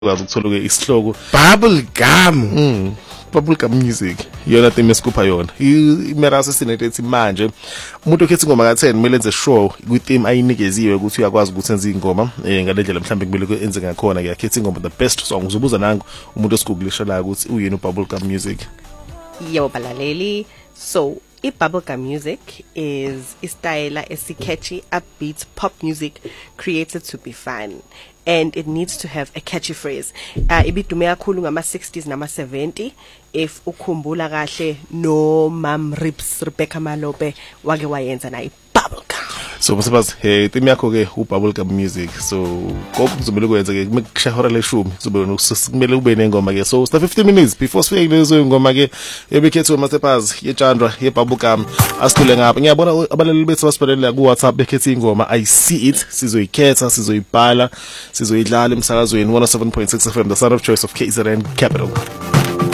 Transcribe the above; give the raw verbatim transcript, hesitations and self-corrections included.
ukwazi ukuthola ke isihloko bubble gum mm bubblegum music yona theme esikupha yona iMeras esinethi manje umuntu okhetha ingoma ka ten kumele enze sure ku theme ayinikeziwe ukuthi uyakwazi ukuthi enze ingoma eh ngalendlela mhlambe kumele enze ngakhona ke akhetha ingoma the best song uzobuza nangu umuntu osiguglisha la ukuthi uyini ububblegum music. Yo balaleli, so i-bubblegum music is istyle esi-catchy, upbeat pop music created to be fun, and it needs to have a catchy phrase. Uh, ibidume kakhulu ngama sixties nama seventy if ukhumbula kahle no Mam Rips Rebecca Malope wake wayenza na i-bubblegum. So msebazi eh theme yakho ke ububblegum music, so konke kuzomela ukwenza ke kumekushahora leshumi kuzobe kumele ube nengoma ke, so sta fifteen minutes before sifike lezo ngoma ke ebekhethwe Mastepazi yeChandra yebubblegum asithule ngapha. Ngiyabona abalali bethu basibhalela ku WhatsApp bekhethe ingoma I see it, sizoyikhetha sizoyibhala sizoyidlala emsakazweni one oh seven point six F M, the sound of choice of K Z N Capital.